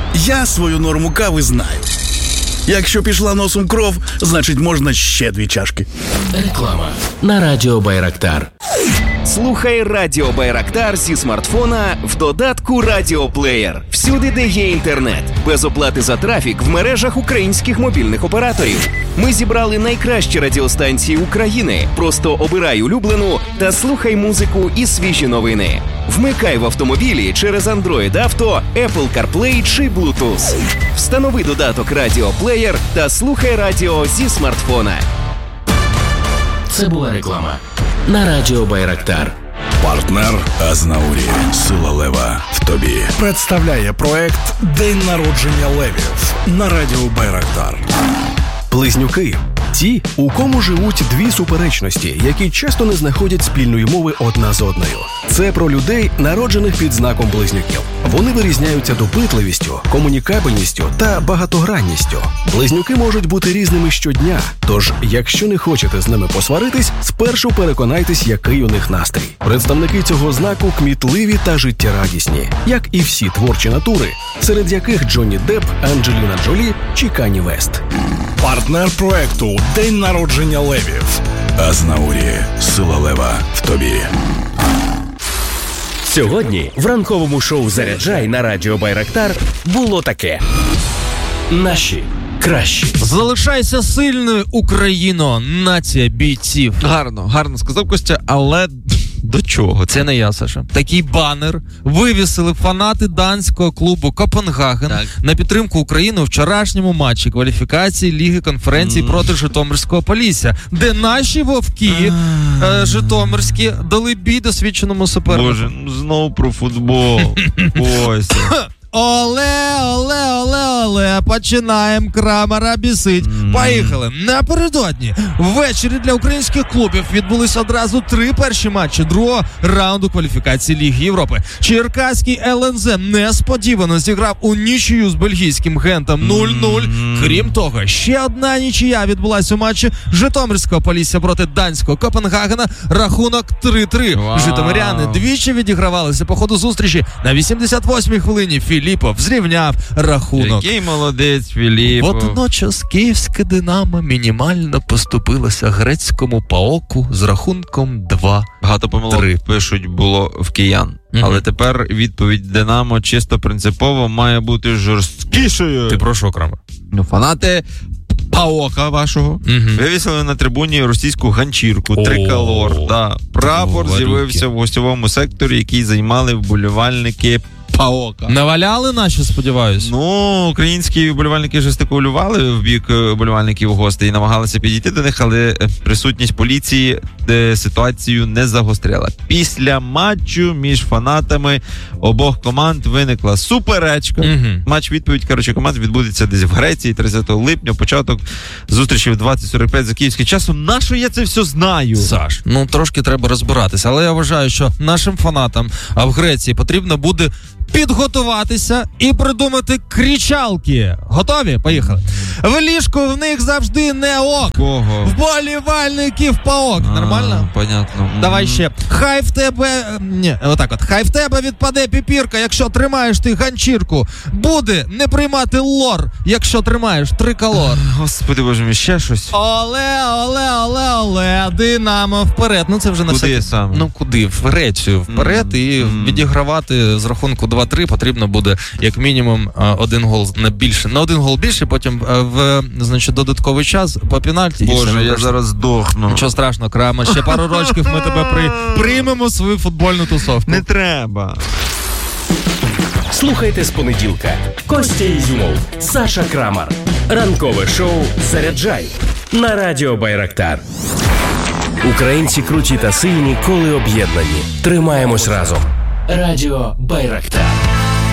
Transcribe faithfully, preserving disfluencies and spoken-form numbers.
Я свою норму кави знаю. Якщо пішла носом кров, значить можна ще дві чашки. Реклама на Радіо Байрактар. Слухай Радіо Байрактар зі смартфона в додатку Радіоплеєр. Всюди, де є інтернет. Без оплати за трафік в мережах українських мобільних операторів. Ми зібрали найкращі радіостанції України. Просто обирай улюблену та слухай музику і свіжі новини. Вмикай в автомобілі через Android Auto, Apple CarPlay чи Bluetooth. Встанови додаток Радіоплеєр та слухай радіо зі смартфона. Це була реклама на Радіо Байрактар. Партнер Азнаурі. Сила лева в тобі. Представляє проект «День народження левів» на Радіо Байрактар. Близнюки – ті, у кому живуть дві суперечності, які часто не знаходять спільної мови одна з одною. Це про людей, народжених під знаком близнюків. Вони вирізняються допитливістю, комунікабельністю та багатогранністю. Близнюки можуть бути різними щодня, тож, якщо не хочете з ними посваритись, спершу переконайтесь, який у них настрій. Представники цього знаку кмітливі та життєрадісні, як і всі творчі натури, серед яких Джонні Депп, Анджеліна Джолі чи Кані Вест. Партнер проекту «День народження левів». Азнаурі. Сила лева в тобі. Сьогодні в ранковому шоу «Заряджай» на Радіо Байрактар було таке. Наші кращі. Залишайся сильною, Україно, нація бійців. Гарно, гарно сказав Костя, але до чого? Це не я, Саша. Такий банер вивісили фанати данського клубу Копенгаген так. на підтримку України у вчорашньому матчі кваліфікації Ліги конференції mm. проти Житомирського Полісся, де наші вовки е, житомирські дали бій досвідченому супернику. Боже, знову про футбол. Ось. Оле, оле, оле, оле, починаємо Крамера бісить. Mm. Поїхали. Напередодні ввечері для українських клубів відбулись одразу три перші матчі другого раунду кваліфікації Ліги Європи. Черкаський ел ен зет несподівано зіграв у нічию з бельгійським Гентом нуль нуль. Mm. Крім того, ще одна нічия відбулась у матчі Житомирського Полісся проти данського Копенгагена. Рахунок три три. Wow. Житомиряни двічі відігравалися по ходу зустрічі. На вісімдесят восьмій хвилині Філіпов зрівняв рахунок. Який молодець Філіпов. Водночас київське «Динамо» мінімально поступилося грецькому ПАОКу з рахунком два три. Багато помилок пишуть було в киян. Mm-hmm. Але тепер відповідь «Динамо» чисто принципово має бути жорсткішою. Ти про що, Крамер? Ну, фанати ПАОКа вашого mm-hmm. вивісили на трибуні російську ганчірку, oh. триколор. Да. Прапор oh, з'явився в гостьовому секторі, який займали вболівальники ПАОКа. Наваляли наші, сподіваюсь? Ну, українські вболівальники жестикулювали в бік вболівальників гостей і намагалися підійти до них, але присутність поліції ситуацію не загострила. Після матчу між фанатами обох команд виникла суперечка. Угу. Матч-відповідь, коротше, команд відбудеться десь в Греції тридцятого липня, початок зустрічі в двадцять сорок п'ять за київським часом. Нащо я це все знаю? Саш, ну трошки треба розбиратися, але я вважаю, що нашим фанатам а в Греції потрібно буде підготуватися і придумати кричалки. Готові? Поїхали. В ліжку в них завжди не ок. Кого? Вболівальників ПАОК. А, нормально? Понятно. Давай ще. Хай в тебе... Ні, отак от. Хай в тебе відпаде піпірка, якщо тримаєш ти ганчірку. Буде не приймати лор, якщо тримаєш триколор. Господи боже мій, ще щось. Оле, оле, оле, оле. Динамо вперед. Ну це вже на куди всякий... саме? Ну куди? В Грецію вперед mm-hmm. і mm-hmm. відігравати з рахунку два три потрібно буде як мінімум один гол на більше. На один гол більше, потім в, значить, додатковий час по пенальті. Боже, я зараз здохну. Нічого страшного, Крама, ще пару рочків ми тебе при... приймемо свою футбольну тусовку. Не треба. Слухайте з понеділка. Костя Ізюмов, Саша Крамар. Ранкове шоу «Заряджай» на Радіо Байрактар. Українці круті та сильні, коли об'єднані. Тримаємось разом. Радіо Байрактар.